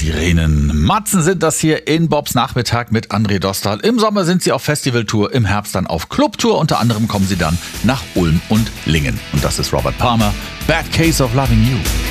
Sirenen. Matzen sind das hier in Bobs Nachmittag mit André Dostal. Im Sommer sind sie auf Festivaltour, im Herbst dann auf Clubtour. Unter anderem kommen sie dann nach Ulm und Lingen. Und das ist Robert Palmer, Bad Case of Loving You.